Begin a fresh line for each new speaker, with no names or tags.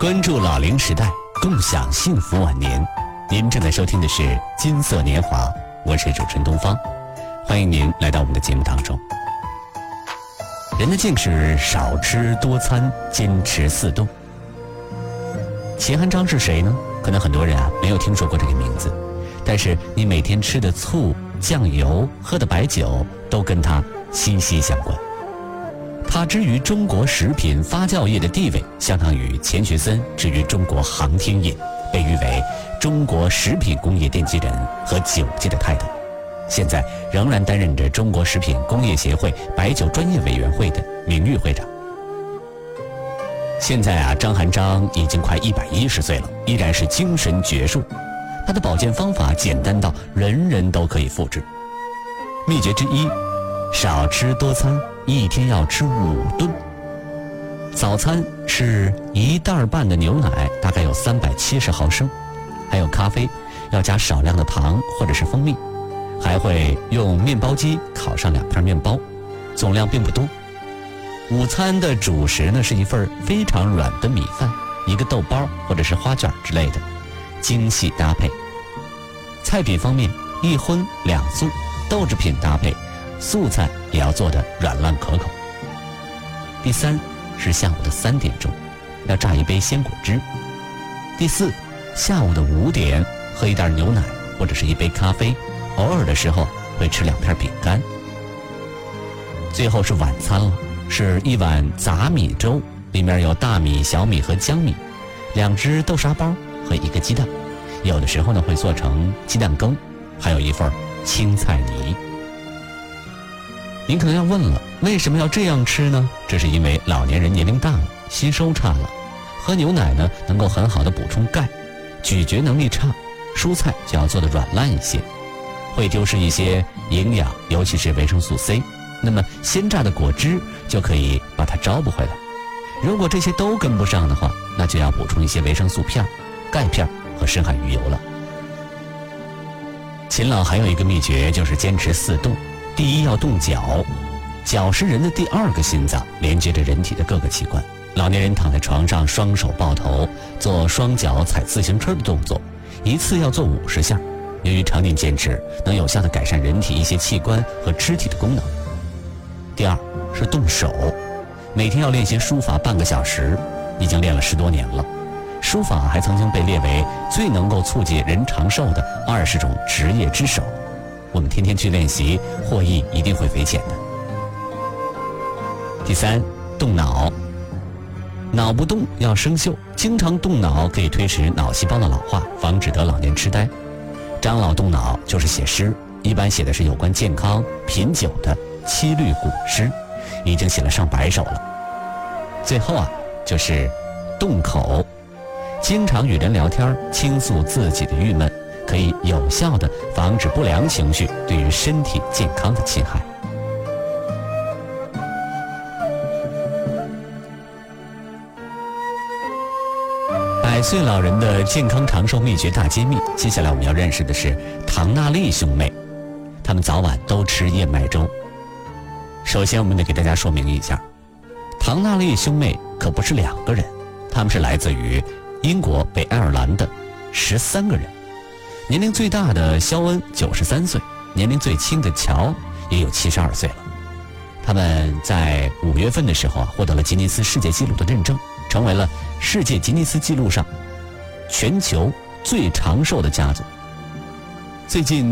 关注老龄时代，共享幸福晚年。您正在收听的是《金色年华》，我是主持人东方，欢迎您来到我们的节目当中。人的境是少吃多餐，坚持4动。齐汉章是谁呢？可能很多人没有听说过这个名字，但是你每天吃的醋、酱油、喝的白酒都跟他息息相关。他之于中国食品发酵业的地位，相当于钱学森之于中国航天业，被誉为中国食品工业奠基人和9届的泰斗。现在仍然担任着中国食品工业协会白酒专业委员会的名誉会长。现在张汉章已经快110岁了，依然是精神矍铄。他的保健方法简单到人人都可以复制。秘诀之一，少吃多餐，1天要吃5顿。早餐是1袋半的牛奶，大概有370毫升，还有咖啡，要加少量的糖或者是蜂蜜，还会用面包机烤上2片面包，总量并不多。午餐的主食呢是一份非常软的米饭，一个豆包或者是花卷之类的，精细搭配。菜品方面，1荤2素，豆制品搭配，素菜也要做得软烂可口。第3是下午的3点钟，要榨一杯鲜果汁。第4，下午的5点喝一袋牛奶或者是一杯咖啡，偶尔的时候会吃2片饼干。最后是晚餐了，是一碗杂米粥，里面有大米、小米和江米，2只豆沙包和1个鸡蛋，有的时候呢会做成鸡蛋羹，还有一份青菜泥。您可能要问了，为什么要这样吃呢？这是因为老年人年龄大了，吸收差了，喝牛奶呢能够很好的补充钙，咀嚼能力差，蔬菜就要做得软烂一些，会丢失一些营养，尤其是维生素 C， 那么鲜榨的果汁就可以把它招补回来。如果这些都跟不上的话，那就要补充一些维生素片、钙片和深海鱼油了。秦老还有一个秘诀，就是坚持4动。第1要动脚，脚是人的第2个心脏，连接着人体的各个器官。老年人躺在床上，双手抱头，做双脚踩自行车的动作，一次要做50下。由于常年坚持，能有效地改善人体一些器官和肢体的功能。第2是动手，每天要练习书法半个小时，已经练了10多年了。书法还曾经被列为最能够促进人长寿的20种职业之首。我们天天去练习，获益一定会匪浅的。第3，动脑。脑不动要生锈，经常动脑可以推迟脑细胞的老化，防止得老年痴呆。张老动脑就是写诗，一般写的是有关健康、品酒的七律古诗，已经写了上百首了。最后就是动口，经常与人聊天，倾诉自己的郁闷，可以有效地防止不良情绪对于身体健康的侵害。100岁老人的健康长寿秘诀大揭秘，接下来我们要认识的是唐纳利兄妹，他们早晚都吃燕麦粥。首先我们得给大家说明一下，唐纳利兄妹可不是2个人，他们是来自于英国北爱尔兰的13个人。年龄最大的肖恩93岁，年龄最轻的乔也有72岁了。他们在5月份的时候获得了吉尼斯世界纪录的认证，成为了世界吉尼斯纪录上全球最长寿的家族。最近